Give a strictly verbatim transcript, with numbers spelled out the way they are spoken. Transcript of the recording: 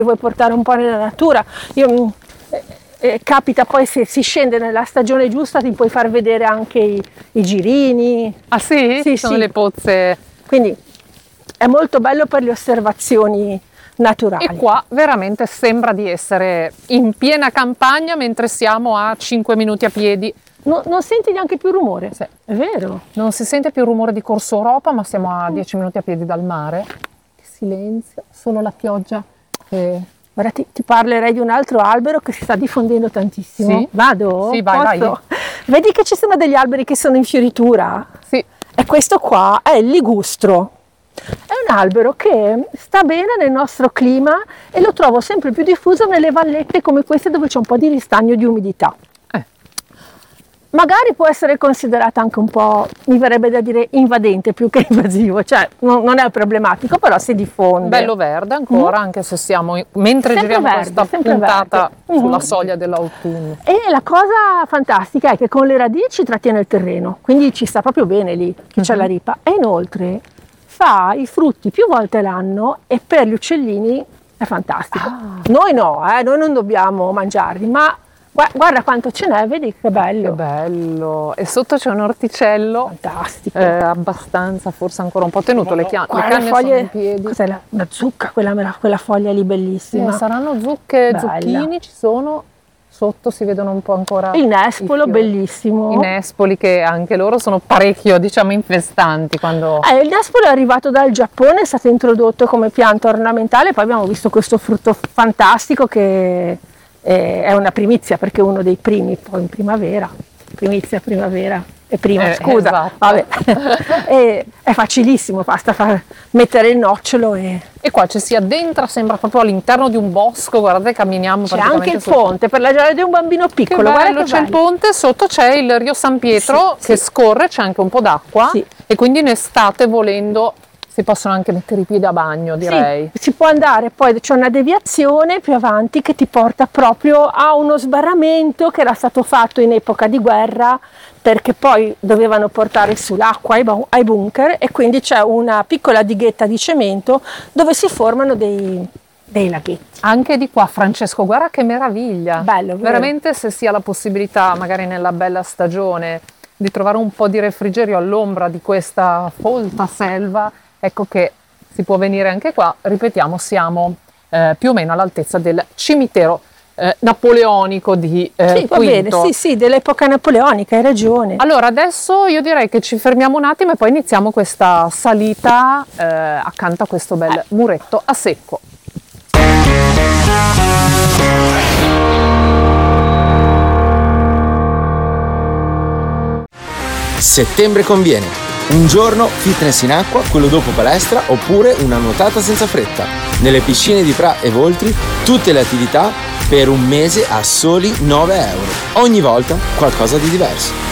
vuoi portare un po' nella natura. Io, eh, eh, capita poi, se si scende nella stagione giusta, ti puoi far vedere anche i, i girini. Ah sì? Sì, Sono sì. le pozze. Quindi è molto bello per le osservazioni naturali. E qua veramente sembra di essere in piena campagna mentre siamo a cinque minuti a piedi. No, non senti neanche più rumore, Sì. È vero. Non si sente più il rumore di Corso Europa, ma siamo a dieci minuti a piedi dal mare. Che silenzio, solo la pioggia. E... Ora ti, ti parlerei di un altro albero che si sta diffondendo tantissimo. Sì? Vado? Sì, vai, Posso? vai. Vedi che ci sono degli alberi che sono in fioritura? Sì. E questo qua è il ligustro. È un albero che sta bene nel nostro clima e lo trovo sempre più diffuso nelle vallette come queste, dove c'è un po' di ristagno di umidità. Eh. Magari può essere considerato anche un po', mi verrebbe da dire, invadente più che invasivo, cioè non, non è problematico, però si diffonde. Bello verde ancora, mm. anche se siamo, in... mentre sempre giriamo verde, questa puntata verde. sulla Mm. soglia dell'autunno. E la cosa fantastica è che con le radici trattiene il terreno, quindi ci sta proprio bene lì che mm-hmm. c'è la ripa, e inoltre fa i frutti più volte l'anno e per gli uccellini è fantastico. Ah. Noi no, eh, noi non dobbiamo mangiarli, ma guarda quanto ce n'è, vedi che bello. Che bello. E sotto c'è un orticello. Fantastico. Eh, abbastanza, forse ancora un po' tenuto. Le, chia- le canne le foglie, sono in piedi. Cos'è la, la zucca, quella, quella foglia lì bellissima. Eh, saranno zucche, Bella. zucchini, ci sono. Sotto si vedono un po' ancora il nespolo, bellissimo. I nespoli, che anche loro sono parecchio, diciamo, infestanti quando... Eh, il nespolo è arrivato dal Giappone, è stato introdotto come pianta ornamentale, poi abbiamo visto questo frutto fantastico che è una primizia, perché è uno dei primi poi in primavera, primizia primavera e prima, eh, scusa, esatto. vabbè. E è facilissimo, basta far mettere il nocciolo e... E qua ci si addentra, sembra proprio all'interno di un bosco, guardate, camminiamo c'è praticamente anche il sotto. ponte per la gioia di un bambino piccolo. Che bello, guarda che c'è bello. Il ponte, sotto c'è il Rio San Pietro, sì, che sì. scorre, c'è anche un po' d'acqua, sì. E quindi in estate, volendo, si possono anche mettere i piedi a bagno, direi. Sì, si può andare, poi c'è una deviazione più avanti che ti porta proprio a uno sbarramento che era stato fatto in epoca di guerra, perché poi dovevano portare su l'acqua ai, bu- ai bunker, e quindi c'è una piccola dighetta di cemento dove si formano dei, dei laghetti. Anche di qua, Francesco, guarda che meraviglia. Bello, vero? Veramente, se si ha la possibilità, magari nella bella stagione, di trovare un po' di refrigerio all'ombra di questa folta selva, ecco che si può venire anche qua. Ripetiamo, siamo eh, più o meno all'altezza del cimitero eh, napoleonico di eh, Sì, va Quinto. bene, sì, sì, dell'epoca napoleonica, hai ragione. Allora, adesso io direi che ci fermiamo un attimo e poi iniziamo questa salita eh, accanto a questo bel Eh. muretto a secco. Settembre conviene. Un giorno fitness in acqua, quello dopo palestra, oppure una nuotata senza fretta. Nelle piscine di Pra e Voltri tutte le attività per un mese a soli nove euro. Ogni volta qualcosa di diverso.